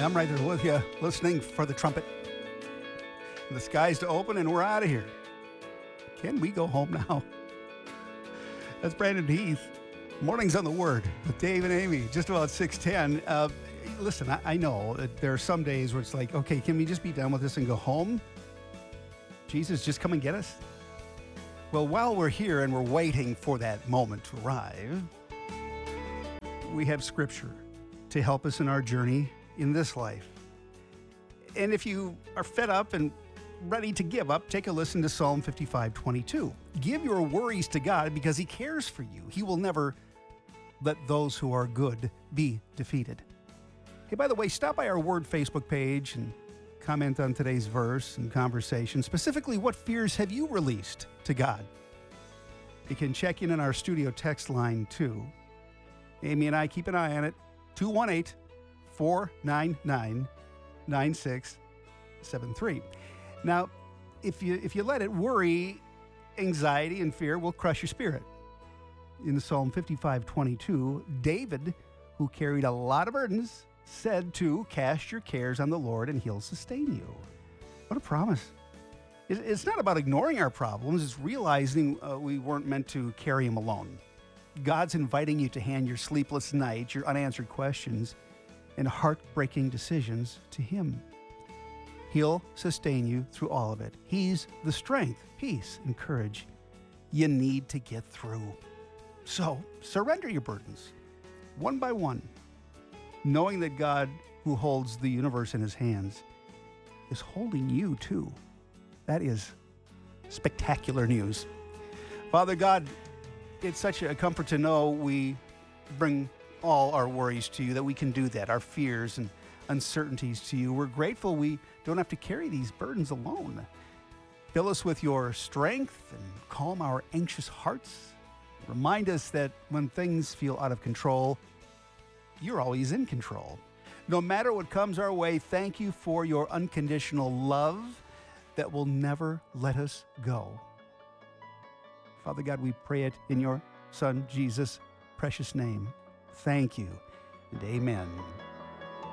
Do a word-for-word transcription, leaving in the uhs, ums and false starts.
I'm right there with you, listening for the trumpet. The sky's to open and we're out of here. Can we go home now? That's Brandon Heath. Mornings on the Word with Dave and Amy, just about six ten. Uh, listen, I, I know that there are some days where it's like, okay, can we just be done with this and go home? Jesus, just come and get us? Well, while we're here and we're waiting for that moment to arrive, we have Scripture to help us in our journey in this life. And if you are fed up and ready to give up, take a listen to Psalm fifty-five twenty-two. Give your worries to God because He cares for you. He will never let those who are good be defeated. Hey, by the way, stop by our Word Facebook page and comment on today's verse and conversation. Specifically, what fears have you released to God? You can check in on our studio text line too. Amy and I keep an eye on it. two one eight, four nine nine, nine six seven three. Now, if you if you let it, worry, anxiety, and fear will crush your spirit. In Psalm fifty-five twenty-two, David, who carried a lot of burdens, said to cast your cares on the Lord and He'll sustain you. What a promise. It's not about ignoring our problems. It's realizing uh, we weren't meant to carry them alone. God's inviting you to hand your sleepless nights, your unanswered questions, and heartbreaking decisions to Him. He'll sustain you through all of it. He's the strength, peace, and courage you need to get through. So surrender your burdens, one by one, knowing that God, who holds the universe in His hands, is holding you too. That is spectacular news. Father God, it's such a comfort to know we bring all our worries to You, that we can do that, our fears and uncertainties to You. We're grateful we don't have to carry these burdens alone. Fill us with Your strength and calm our anxious hearts. Remind us that when things feel out of control, You're always in control. No matter what comes our way, thank You for Your unconditional love that will never let us go. Father God, we pray it in Your Son, Jesus' precious name. Thank You, and amen.